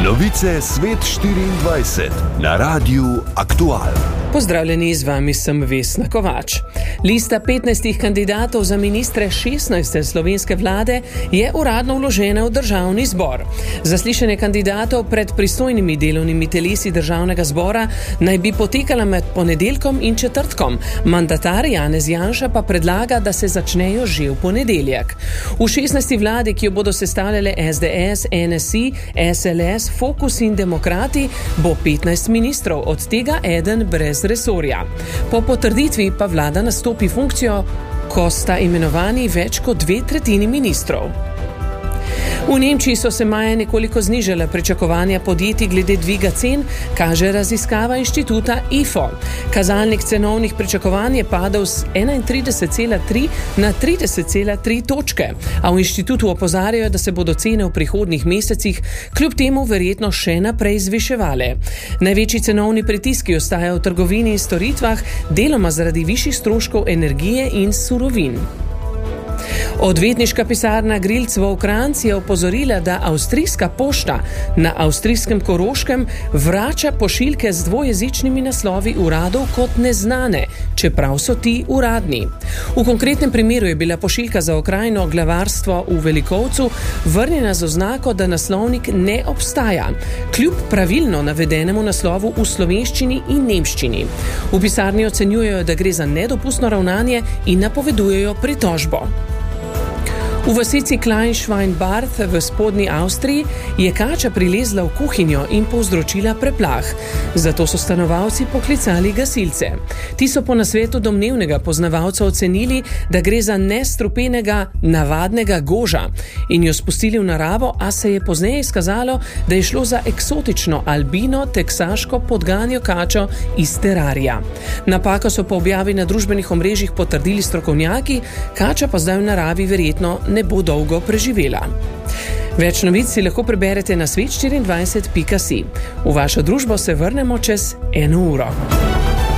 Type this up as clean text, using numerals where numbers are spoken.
Novice Svet 24 na Radiu Aktual. Pozdravljeni, z vami sem Vesna Kovač. Lista 15 kandidatov za ministre 16. slovenske vlade je uradno vložena v Državni zbor. Zaslišanje kandidatov pred pristojnimi delovnimi telesi Državnega zbora naj bi potekala med ponedeljkom in četrtkom. Mandatar Janez Janša pa predlaga, da se začnejo že v ponedeljek. V 16. vladi, ki jo bodo sestavljale SDS, NSI, SLS, Fokus in Demokrati, bo 15 ministrov, od tega eden brez resorja. Po potrditvi pa vlada nastopi funkcijo, ko sta imenovani več kot 2/3 ministrov. V Nemčiji so se maja nekoliko znižala pričakovanja podjetij glede dviga cen, kaže raziskava inštituta IFO. Kazalnik cenovnih pričakovanj je padel z 31,3 na 30,3 točke, a v inštitutu opozarjajo, da se bodo cene v prihodnjih mesecih kljub temu verjetno še naprej zviševale. Največji cenovni pritiski ostajajo v trgovini in storitvah, deloma zaradi višjih stroškov energije in surovin. Odvetniška pisarna Grilc v Kranjcu je opozorila, da avstrijska pošta na avstrijskem Koroškem vrača pošiljke z dvojezičnimi naslovi uradov kot neznane, čeprav so ti uradni. V konkretnem primeru je bila pošiljka za okrajno glavarstvo v Velikovcu vrnjena z oznako, da naslovnik ne obstaja, kljub pravilno navedenemu naslovu v slovenščini in nemščini. V pisarni ocenjujejo, da gre za nedopustno ravnanje in napovedujejo pritožbo. V vasici Kleinschweinbarth v spodnji Avstriji je kača prilezla v kuhinjo in povzročila preplah. Zato so stanovalci poklicali gasilce. Ti so po nasvetu domnevnega poznavalca ocenili, da gre za nestrupenega navadnega goža in jo spustili v naravo, a se je pozneje izkazalo, da je šlo za eksotično albino teksaško podganjo kačo iz terarija. Napako so po objavi na družbenih omrežjih potrdili strokovnjaki, kača pa zdaj v naravi verjetno ne bo dolgo preživela. Več novic si lahko preberete na svet24.si. V vašo družbo se vrnemo čez 1 uro.